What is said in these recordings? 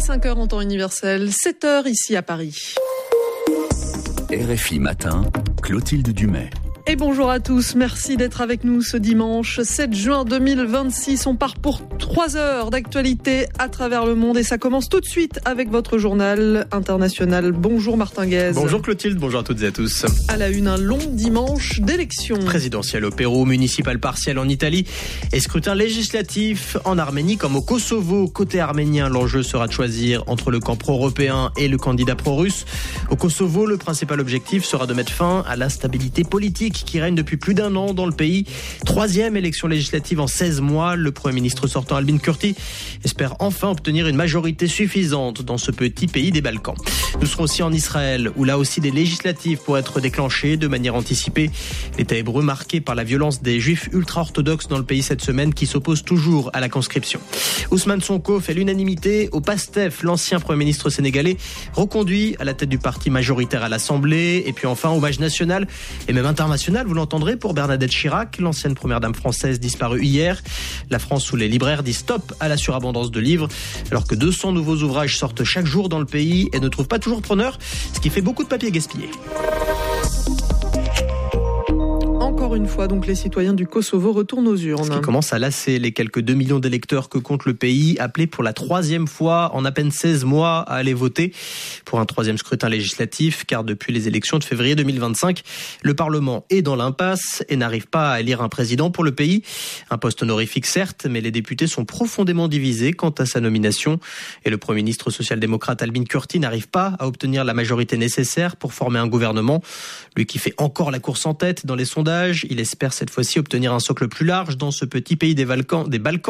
5h en temps universel, 7h ici à Paris. RFI Matin, Clotilde Dumais. Et bonjour à tous, merci d'être avec nous ce dimanche 7 juin 2026. On part pour 3 heures d'actualité à travers le monde et ça commence tout de suite avec votre journal international. Bonjour Martin Guez. Bonjour Clotilde, bonjour à toutes et à tous. À la une, un long dimanche d'élections. Présidentielle au Pérou, municipal partiel en Italie et scrutin législatif en Arménie comme au Kosovo. Côté arménien, l'enjeu sera de choisir entre le camp pro-européen et le candidat pro-russe. Au Kosovo, le principal objectif sera de mettre fin à l'instabilité politique qui règne depuis plus d'un an dans le pays. 3e élection législative en 16 mois. Le Premier ministre sortant Albin Kurti espère enfin obtenir une majorité suffisante dans ce petit pays des Balkans. Nous serons aussi en Israël, où là aussi des législatives pourraient être déclenchées de manière anticipée. L'État hébreu marqué par la violence des juifs ultra-orthodoxes dans le pays cette semaine qui s'opposent toujours à la conscription. Ousmane Sonko fait l'unanimité au PASTEF. L'ancien Premier ministre sénégalais reconduit à la tête du parti majoritaire à l'Assemblée. Et puis enfin, hommage national et même international, vous l'entendrez, pour Bernadette Chirac, l'ancienne première dame française disparue hier. La France où les libraires disent stop à la surabondance de livres, alors que 200 nouveaux ouvrages sortent chaque jour dans le pays et ne trouvent pas toujours preneur, ce qui fait beaucoup de papier gaspillé. Encore une fois, donc les citoyens du Kosovo retournent aux urnes. Ce qui commence à lasser les quelques 2 millions d'électeurs que compte le pays, appelés pour la 3e fois en à peine 16 mois à aller voter pour un 3e scrutin législatif, car depuis les élections de février 2025, le Parlement est dans l'impasse et n'arrive pas à élire un président pour le pays. Un poste honorifique certes, mais les députés sont profondément divisés quant à sa nomination. Et le Premier ministre social-démocrate Albin Kurti n'arrive pas à obtenir la majorité nécessaire pour former un gouvernement. Lui qui fait encore la course en tête dans les sondages, il espère cette fois-ci obtenir un socle plus large dans ce petit pays des Balkans.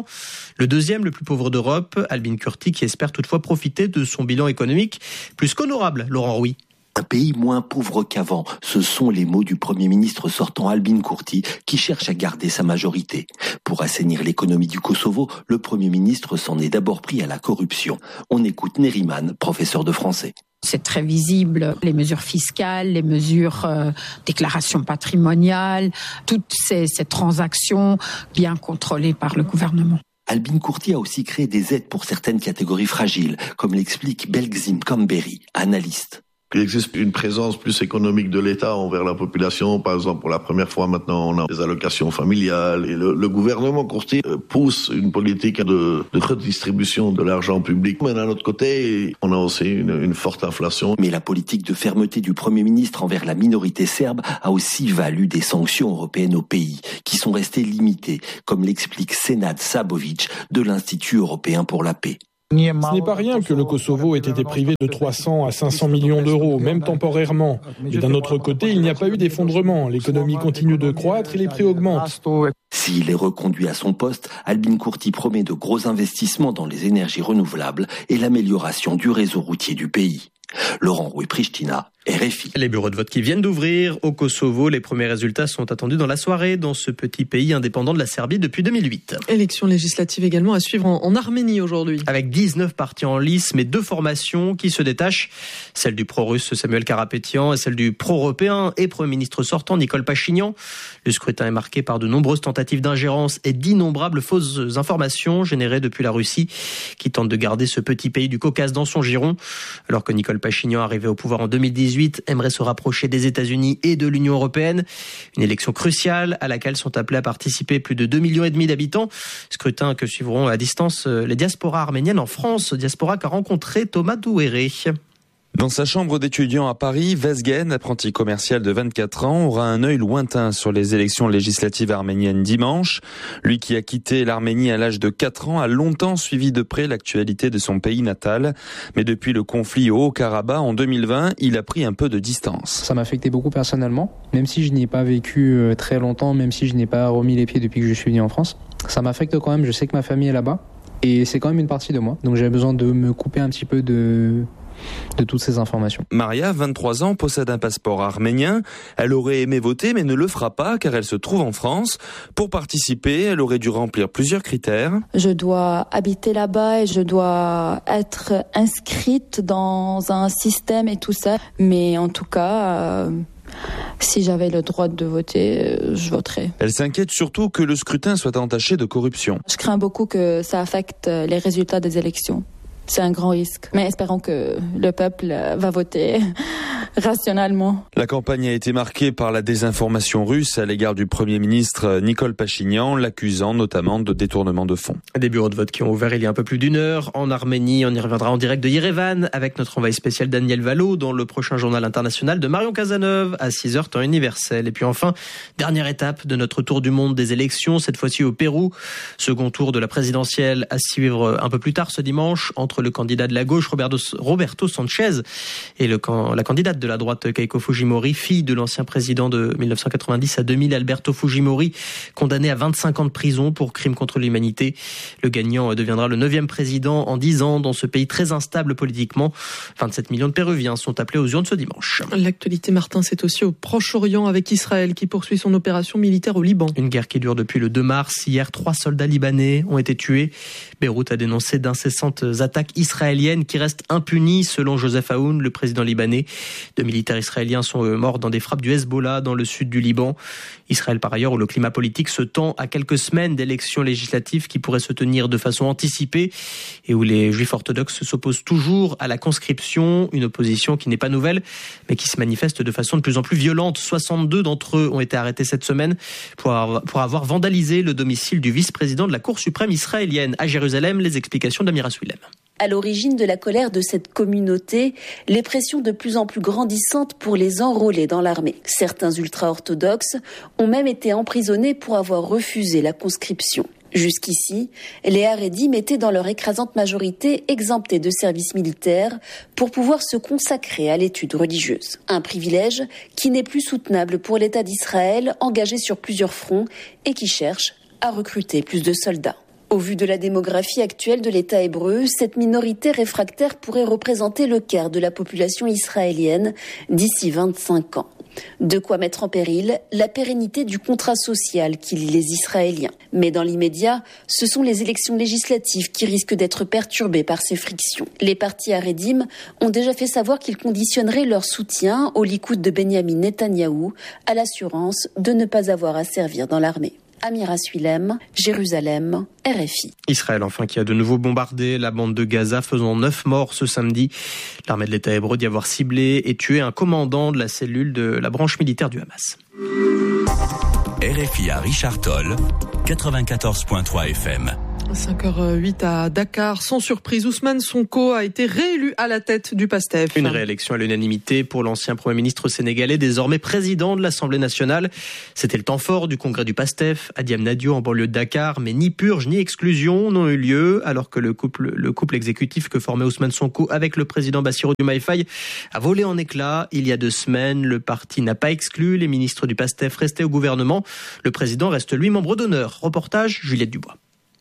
Le 2e, le plus pauvre d'Europe, Albin Kurti qui espère toutefois profiter de son bilan économique plus qu'honorable, Laurent Rouy. Un pays moins pauvre qu'avant, ce sont les mots du Premier ministre sortant Albin Kurti qui cherche à garder sa majorité. Pour assainir l'économie du Kosovo, le Premier ministre s'en est d'abord pris à la corruption. On écoute Neriman, professeur de français. C'est très visible, les mesures fiscales, les mesures déclaration patrimoniale, toutes ces transactions bien contrôlées par le gouvernement. Albin Kurti a aussi créé des aides pour certaines catégories fragiles, comme l'explique Belgzim Kamberi, analyste. Il existe une présence plus économique de l'État envers la population. Par exemple, pour la première fois maintenant, on a des allocations familiales. Et le gouvernement Kurti pousse une politique de redistribution de l'argent public. Mais d'un autre côté, on a aussi une forte inflation. Mais la politique de fermeté du Premier ministre envers la minorité serbe a aussi valu des sanctions européennes au pays, qui sont restées limitées, comme l'explique Senad Sabovic de l'Institut européen pour la paix. Ce n'est pas rien que le Kosovo ait été privé de 300 à 500 millions d'euros, même temporairement. Mais d'un autre côté, il n'y a pas eu d'effondrement. L'économie continue de croître et les prix augmentent. S'il est reconduit à son poste, Albin Kurti promet de gros investissements dans les énergies renouvelables et l'amélioration du réseau routier du pays. Laurent Rouy, Pristina, RFI. Les bureaux de vote qui viennent d'ouvrir au Kosovo, les premiers résultats sont attendus dans la soirée dans ce petit pays indépendant de la Serbie depuis 2008. Élections législatives également à suivre en Arménie aujourd'hui. Avec 19 partis en lice, mais 2 formations qui se détachent. Celle du pro-russe Samuel Karapétian et celle du pro-européen et Premier ministre sortant Nicole Pachinian. Le scrutin est marqué par de nombreuses tentatives d'ingérence et d'innombrables fausses informations générées depuis la Russie qui tente de garder ce petit pays du Caucase dans son giron. Alors que Nicole Pachinian, arrivé au pouvoir en 2018, aimerait se rapprocher des États-Unis et de l'Union européenne. Une élection cruciale à laquelle sont appelés à participer plus de 2,5 millions d'habitants. Scrutin que suivront à distance les diasporas arméniennes en France. Diaspora qu'a rencontré Thomas Douéré. Dans sa chambre d'étudiant à Paris, Vezgen, apprenti commercial de 24 ans, aura un œil lointain sur les élections législatives arméniennes dimanche. Lui qui a quitté l'Arménie à l'âge de 4 ans a longtemps suivi de près l'actualité de son pays natal. Mais depuis le conflit au Haut-Karabakh en 2020, il a pris un peu de distance. Ça m'a affecté beaucoup personnellement, même si je n'y ai pas vécu très longtemps, même si je n'ai pas remis les pieds depuis que je suis venu en France. Ça m'affecte quand même, je sais que ma famille est là-bas et c'est quand même une partie de moi. Donc j'ai besoin de me couper un petit peu de toutes ces informations. Maria, 23 ans, possède un passeport arménien. Elle aurait aimé voter mais ne le fera pas car elle se trouve en France. Pour participer, elle aurait dû remplir plusieurs critères. Je dois habiter là-bas et je dois être inscrite dans un système et tout ça. Mais en tout cas, si j'avais le droit de voter, je voterais. Elle s'inquiète surtout que le scrutin soit entaché de corruption. Je crains beaucoup que ça affecte les résultats des élections. C'est un grand risque. Mais espérons que le peuple va voter rationnellement. La campagne a été marquée par la désinformation russe à l'égard du Premier ministre Nicole Pachinian, l'accusant notamment de détournement de fonds. Des bureaux de vote qui ont ouvert il y a un peu plus d'une heure en Arménie. On y reviendra en direct de Yerevan avec notre envoyé spécial Daniel Valo dans le prochain journal international de Marion Cazeneuve à 6h temps universel. Et puis enfin, dernière étape de notre tour du monde des élections, cette fois-ci au Pérou. Second tour de la présidentielle à suivre un peu plus tard ce dimanche entre le candidat de la gauche Roberto Sanchez et la candidate de la droite Keiko Fujimori, fille de l'ancien président de 1990 à 2000 Alberto Fujimori, condamné à 25 ans de prison pour crimes contre l'humanité. Le gagnant deviendra le 9e président en 10 ans dans ce pays très instable politiquement. 27 millions de Péruviens sont appelés aux urnes ce dimanche. L'actualité, Martin, c'est aussi au Proche-Orient avec Israël qui poursuit son opération militaire au Liban. Une guerre qui dure depuis le 2 mars. Hier, 3 soldats libanais ont été tués. Beyrouth a dénoncé d'incessantes attaques israéliennes qui restent impunies selon Joseph Aoun, le président libanais. 2 militaires israéliens sont morts dans des frappes du Hezbollah dans le sud du Liban. Israël, par ailleurs, où le climat politique se tend à quelques semaines d'élections législatives qui pourraient se tenir de façon anticipée et où les juifs orthodoxes s'opposent toujours à la conscription, une opposition qui n'est pas nouvelle mais qui se manifeste de façon de plus en plus violente. 62 d'entre eux ont été arrêtés cette semaine pour avoir vandalisé le domicile du vice-président de la Cour suprême israélienne à Jérusalem. Les explications d'Amira Souilem. À l'origine de la colère de cette communauté, les pressions de plus en plus grandissantes pour les enrôler dans l'armée. Certains ultra-orthodoxes ont même été emprisonnés pour avoir refusé la conscription. Jusqu'ici, les Haredim étaient dans leur écrasante majorité exemptés de service militaire pour pouvoir se consacrer à l'étude religieuse. Un privilège qui n'est plus soutenable pour l'État d'Israël engagé sur plusieurs fronts et qui cherche à recruter plus de soldats. Au vu de la démographie actuelle de l'État hébreu, cette minorité réfractaire pourrait représenter le quart de la population israélienne d'ici 25 ans. De quoi mettre en péril la pérennité du contrat social qui lie les Israéliens. Mais dans l'immédiat, ce sont les élections législatives qui risquent d'être perturbées par ces frictions. Les partis Haredim ont déjà fait savoir qu'ils conditionneraient leur soutien au Likoud de Benyamin Netanyahou à l'assurance de ne pas avoir à servir dans l'armée. Amira Souilem, Jérusalem, RFI. Israël, enfin, qui a de nouveau bombardé la bande de Gaza, faisant 9 morts ce samedi. L'armée de l'État hébreu dit avoir ciblé et tué un commandant de la cellule de la branche militaire du Hamas. RFI à Richard Toll, 94.3 FM. 5h08 à Dakar. Sans surprise, Ousmane Sonko a été réélu à la tête du PASTEF. Une réélection à l'unanimité pour l'ancien Premier ministre sénégalais, désormais président de l'Assemblée nationale. C'était le temps fort du congrès du PASTEF à Diamniadio en banlieue de Dakar, mais ni purge ni exclusion n'ont eu lieu, alors que le couple exécutif que formait Ousmane Sonko avec le président Bassirou Diomaye Faye a volé en éclats. Il y a 2 semaines, le parti n'a pas exclu les ministres du PASTEF restés au gouvernement. Le président reste lui membre d'honneur. Reportage Juliette Dubois.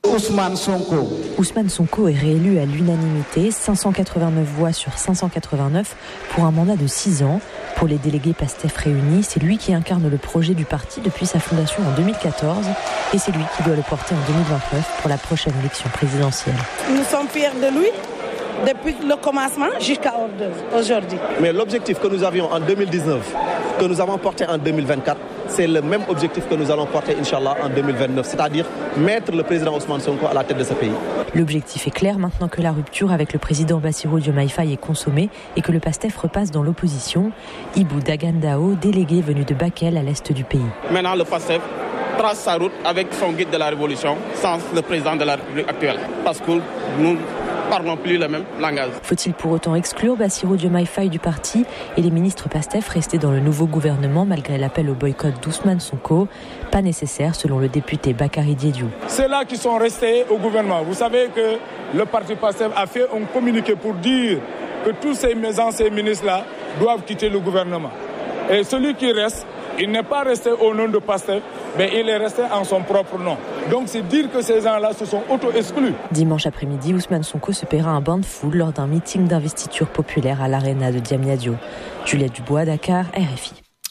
Ousmane Sonko est réélu à l'unanimité, 589 voix sur 589 pour un mandat de 6 ans. Pour les délégués PASTEF réunis, c'est lui qui incarne le projet du parti depuis sa fondation en 2014 et c'est lui qui doit le porter en 2029 pour la prochaine élection présidentielle. Nous sommes fiers de lui depuis le commencement jusqu'à aujourd'hui. Mais l'objectif que nous avions en 2019, que nous avons porté en 2024, c'est le même objectif que nous allons porter, Inch'Allah, en 2029, c'est-à-dire mettre le président Ousmane Sonko à la tête de ce pays. L'objectif est clair maintenant que la rupture avec le président Bassirou Diomaye Faye est consommée et que le PASTEF repasse dans l'opposition. Ibou Dagandao, délégué venu de Bakel à l'est du pays. Maintenant, le PASTEF trace sa route avec son guide de la révolution sans le président de la République actuelle. Parce que nous parlons plus le même langage. Faut-il pour autant exclure Bassirou Diomaye Faye du parti et les ministres PASTEF restés dans le nouveau gouvernement malgré l'appel au boycott d'Ousmane Sonko? Pas nécessaire selon le député Bakary Diédhiou. Ceux-là qui sont restés au gouvernement, vous savez que le parti PASTEF a fait un communiqué pour dire que tous ces anciens ministres-là doivent quitter le gouvernement. Et celui qui reste, il n'est pas resté au nom de PASTEF, mais il est resté en son propre nom. Donc c'est dire que ces gens-là se sont auto-exclus. Dimanche après-midi, Ousmane Sonko se paiera un bain de foule lors d'un meeting d'investiture populaire à l'Arena de Diamniadio. Juliette Dubois, Dakar, RFI.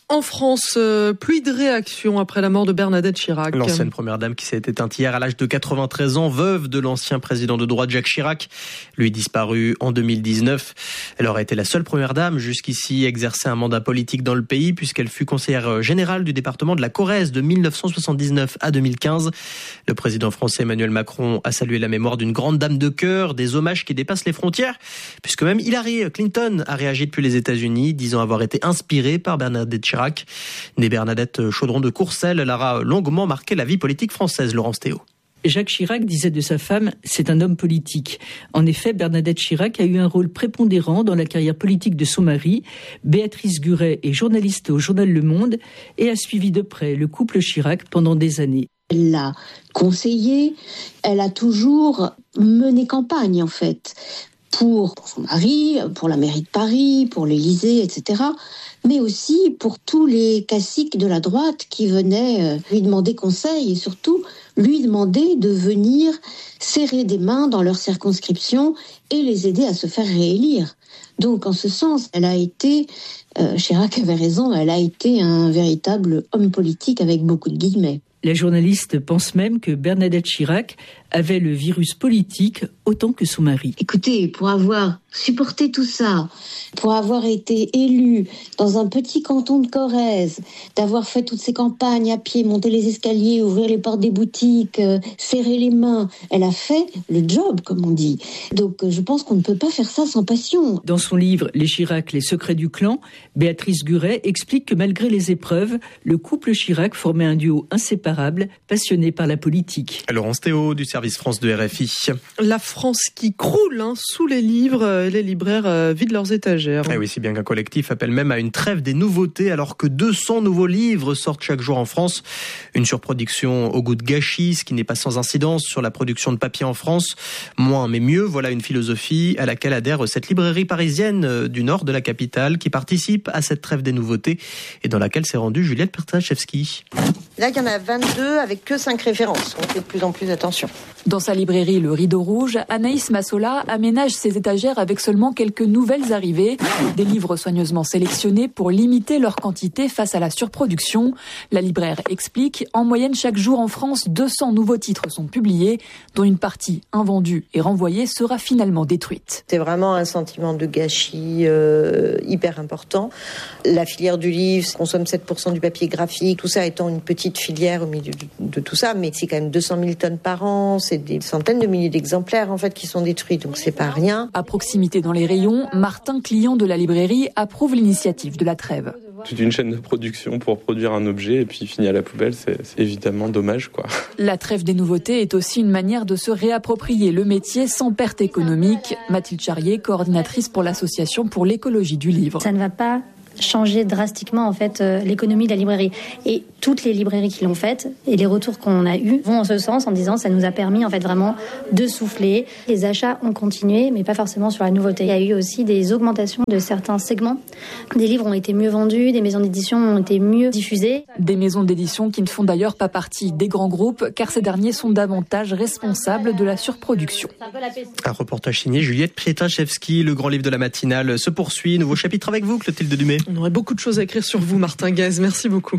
En France, pluie de réactions après la mort de Bernadette Chirac. L'ancienne première dame qui s'est éteinte hier à l'âge de 93 ans, veuve de l'ancien président de droite Jacques Chirac, lui disparu en 2019. Elle aurait été la seule première dame jusqu'ici à exercer un mandat politique dans le pays puisqu'elle fut conseillère générale du département de la Corrèze de 1979 à 2015. Le président français Emmanuel Macron a salué la mémoire d'une grande dame de cœur, des hommages qui dépassent les frontières, puisque même Hillary Clinton a réagi depuis les États-Unis, disant avoir été inspirée par Bernadette Chirac. Née Bernadette Chaudron de Courcelles, elle aura longuement marqué la vie politique française, Laurence Théo. Jacques Chirac disait de sa femme « c'est un homme politique ». En effet, Bernadette Chirac a eu un rôle prépondérant dans la carrière politique de son mari. Béatrice Guret est journaliste au journal Le Monde et a suivi de près le couple Chirac pendant des années. Elle l'a conseillé, elle a toujours mené campagne en fait, pour son mari, pour la mairie de Paris, pour l'Élysée, etc., mais aussi pour tous les caciques de la droite qui venaient lui demander conseil et surtout lui demander de venir serrer des mains dans leur circonscription et les aider à se faire réélire. Donc en ce sens, elle a été, Chirac avait raison, elle a été un véritable homme politique avec beaucoup de guillemets. La journaliste pense même que Bernadette Chirac avait le virus politique autant que son mari. Écoutez, pour avoir supporté tout ça, pour avoir été élue dans un petit canton de Corrèze, d'avoir fait toutes ces campagnes à pied, monter les escaliers, ouvrir les portes des boutiques, serrer les mains, elle a fait le job, comme on dit. Donc je pense qu'on ne peut pas faire ça sans passion. Dans son livre « Les Chirac, les secrets du clan », Béatrice Guret explique que malgré les épreuves, le couple Chirac formait un duo inséparable, passionné par la politique. Laurence Théo du service France de RFI. La France qui croule sous les livres, les libraires vident leurs étagères. Et oui, si bien qu'un collectif appelle même à une trêve des nouveautés alors que 200 nouveaux livres sortent chaque jour en France. Une surproduction au goût de gâchis, ce qui n'est pas sans incidence sur la production de papier en France. Moins mais mieux, voilà une philosophie à laquelle adhère cette librairie parisienne du nord de la capitale qui participe à cette trêve des nouveautés et dans laquelle s'est rendue Juliette Pertachevski. Là, il y en a 22 avec que 5 références. On fait de plus en plus attention. Dans sa librairie Le Rideau Rouge, Anaïs Massola aménage ses étagères avec seulement quelques nouvelles arrivées. Des livres soigneusement sélectionnés pour limiter leur quantité face à la surproduction. La libraire explique, en moyenne chaque jour en France, 200 nouveaux titres sont publiés, dont une partie invendue et renvoyée sera finalement détruite. C'est vraiment un sentiment de gâchis hyper important. La filière du livre consomme 7% du papier graphique, tout ça étant une petite filière au milieu de tout ça, mais c'est quand même 200 000 tonnes par an, c'est des centaines de milliers d'exemplaires en fait qui sont détruits, donc c'est pas rien. À proximité dans les rayons, Martin, client de la librairie, approuve l'initiative de la trêve. Toute une chaîne de production pour produire un objet et puis finir à la poubelle, c'est évidemment dommage, quoi. La trêve des nouveautés est aussi une manière de se réapproprier le métier sans perte économique. Mathilde Charrier, coordinatrice pour l'association pour l'écologie du livre. Ça ne va pas changer drastiquement en fait l'économie de la librairie, et toutes les librairies qui l'ont faite et les retours qu'on a eus vont en ce sens en disant ça nous a permis en fait vraiment de souffler. Les achats ont continué mais pas forcément sur la nouveauté. Il y a eu aussi des augmentations de certains segments. Des livres ont été mieux vendus, des maisons d'édition ont été mieux diffusées. Des maisons d'édition qui ne font d'ailleurs pas partie des grands groupes car ces derniers sont davantage responsables de la surproduction. Un reportage signé Juliette Pietachevski. Le grand livre de la matinale se poursuit. Nouveau chapitre avec vous, Clotilde Dumais. On aurait beaucoup de choses à écrire sur vous, Martin Gaz. Merci beaucoup.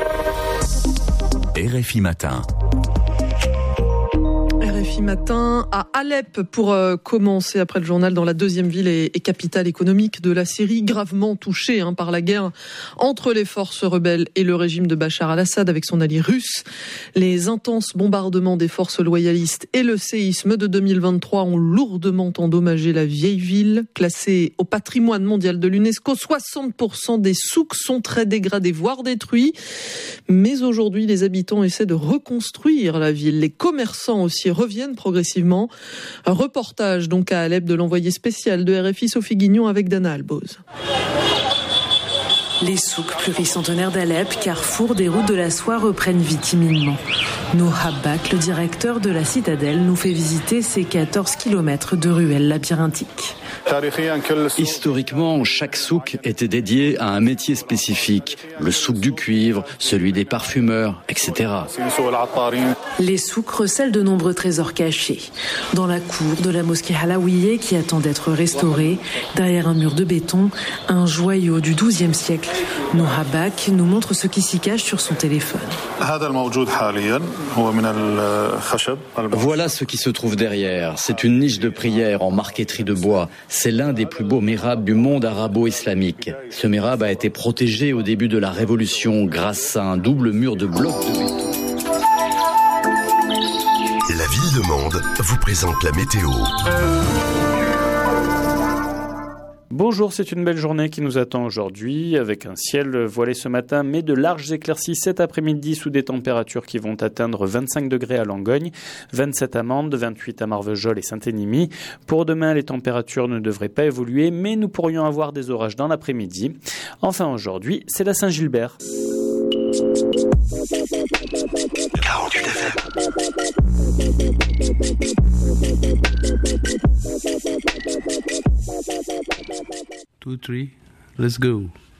RFI Matin. RFI Matin à Alep pour commencer après le journal dans la deuxième ville et capitale économique de la Syrie, gravement touchée par la guerre entre les forces rebelles et le régime de Bachar al-Assad avec son allié russe. Les intenses bombardements des forces loyalistes et le séisme de 2023 ont lourdement endommagé la vieille ville, classée au patrimoine mondial de l'UNESCO. 60% des souks sont très dégradés, voire détruits. Mais aujourd'hui, les habitants essaient de reconstruire la ville. Les commerçants aussi reviennent progressivement. Un reportage donc à Alep de l'envoyé spécial de RFI Sophie Guignon avec Dana Alboz. Les souks pluricentenaires d'Alep, carrefour des routes de la soie, reprennent vie timidement. Nour Habbak, le directeur de la citadelle, nous fait visiter ces 14 kilomètres de ruelles labyrinthiques. Historiquement, chaque souk était dédié à un métier spécifique. Le souk du cuivre, celui des parfumeurs, etc. Les souks recèlent de nombreux trésors cachés. Dans la cour de la mosquée Halawiye qui attend d'être restaurée, derrière un mur de béton, un joyau du XIIe siècle siècle. Nourhabak nous montre ce qui s'y cache sur son téléphone. Voilà ce qui se trouve derrière. C'est une niche de prière en marqueterie de bois. C'est l'un des plus beaux mihrabs du monde arabo-islamique. Ce mihrab a été protégé au début de la Révolution grâce à un double mur de blocs de béton. La ville de Mende vous présente la météo. Bonjour, c'est une belle journée qui nous attend aujourd'hui avec un ciel voilé ce matin mais de larges éclaircies cet après-midi sous des températures qui vont atteindre 25 degrés à Langogne, 27 à Mende, 28 à Marvejols et Saint-Énimy. Pour demain, les températures ne devraient pas évoluer mais nous pourrions avoir des orages dans l'après-midi. Enfin aujourd'hui, c'est la Saint-Gilbert. 48 FM. 2, 3, let's go.